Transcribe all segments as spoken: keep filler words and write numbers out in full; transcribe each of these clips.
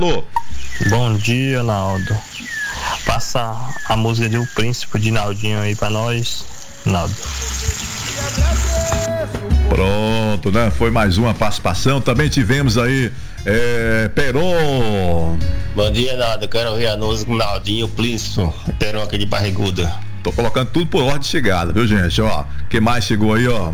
Alô. Bom dia, Naldo. Passa a música de O Príncipe de Naldinho aí pra nós, Naldo. Pronto, né? Foi mais uma participação. Também tivemos aí é, Peron. Bom dia, Naldo. Eu quero ouvir a música com Naldinho, o Príncipe. Peron aqui de Barriguda. Tô colocando tudo por ordem de chegada, viu, gente? Ó, quem mais chegou aí, ó?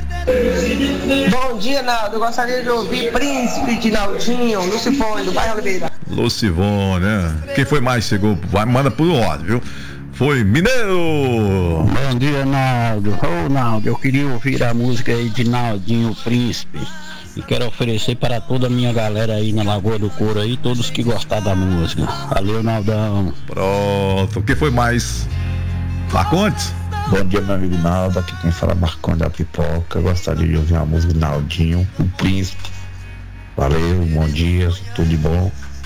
Bom dia, Naldo. Eu gostaria de ouvir Príncipe de Naldinho, Lucifone, do bairro Oliveira. Lucifone, né? Quem foi mais chegou? Vai, manda por ordem, viu? Foi Mineiro. Bom dia, Naldo. Ô, Naldo, eu queria ouvir a música aí de Naldinho, o Príncipe. E quero oferecer para toda a minha galera aí na Lagoa do Couro aí, todos que gostaram da música. Valeu, Naldão. Pronto. Quem foi mais? Marcondes? Bom dia, meu amigo Naldo. Aqui quem fala Marcondes da Pipoca. Eu gostaria de ouvir a música de Naldinho, o Príncipe. Valeu, bom dia, tudo de bom.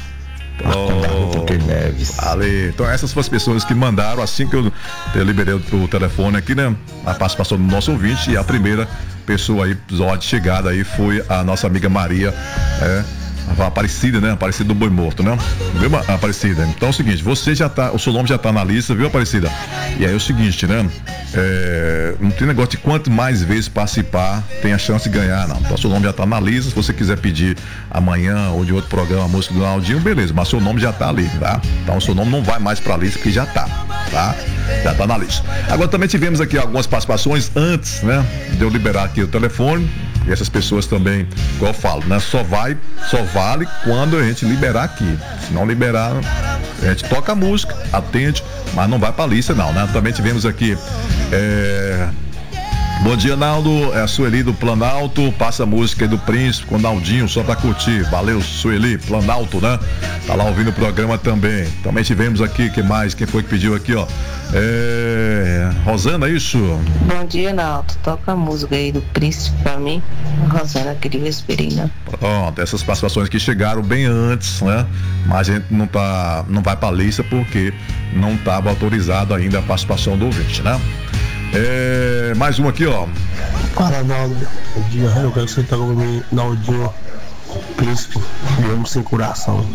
Oh, Ale. Então essas foram as pessoas que mandaram assim que eu, eu liberei o telefone aqui, né? A participação do nosso ouvinte, e a primeira pessoa aí, de chegada aí, foi a nossa amiga Maria, é, a Aparecida, né? Aparecida do Boi Morto, né? Viu, Aparecida? Então é o seguinte, você já tá, o seu nome já tá na lista, viu, Aparecida? E aí é o seguinte, né? É, não tem negócio de quanto mais vezes participar, tem a chance de ganhar, não. Então seu nome já tá na lista. Se você quiser pedir amanhã ou de outro programa a música do Naldinho, beleza, mas seu nome já tá ali, tá? Então seu nome não vai mais pra lista, porque já tá, tá? Já tá na lista. Agora também tivemos aqui algumas participações antes, né? De eu liberar aqui o telefone. E essas pessoas também, igual eu falo, né? Só vai, só vale quando a gente liberar aqui. Se não liberar, a gente toca a música, atende, mas não vai pra lista não, né? Também tivemos aqui é... Bom dia, Naldo, é a Sueli do Planalto, passa a música aí do Príncipe com o Naldinho só pra curtir. Valeu, Sueli, Planalto, né? Tá lá ouvindo o programa também. Também tivemos aqui, que mais? Quem foi que pediu aqui, ó? É... Rosana, isso? Bom dia, Naldo, toca a música aí do Príncipe pra mim. Rosana aqui de Vesperina. Pronto, essas participações que chegaram bem antes, né? Mas a gente não tá, não vai pra lista porque não tava autorizado ainda a participação do ouvinte, né? É, mais um aqui, ó. Para, Naldo. Bom dia, eu quero que você toque comigo, Naldinho, Príncipe, mesmo sem coração.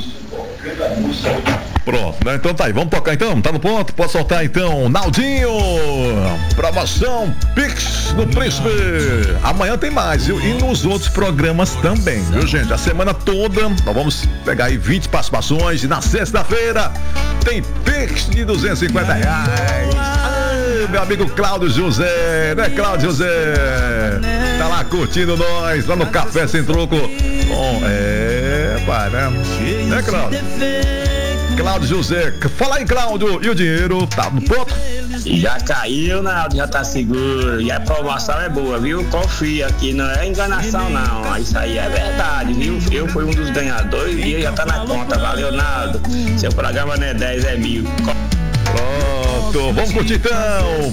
Pronto, né? Então tá aí, vamos tocar então? Tá no ponto? Pode soltar então, Naldinho! Promoção Pix do Príncipe! Amanhã tem mais, viu? E nos outros programas também, viu, gente? A semana toda, nós vamos pegar aí vinte participações e na sexta-feira tem Pix de duzentos e cinquenta reais. Ah, meu amigo Cláudio José, né, Cláudio José? Tá lá curtindo nós, lá no Café Sem Troco. Bom, é, pai, né? Né, Cláudio? Cláudio José, fala aí, Cláudio, e o dinheiro tá no ponto? Já caiu, Naldo, já tá seguro, e a promoção é boa, viu? Confia aqui, não é enganação não, isso aí é verdade, viu? Eu fui um dos ganhadores e já tá na conta, valeu, Naldo. Seu programa não é dez, é mil. Pronto, vamos curtir então.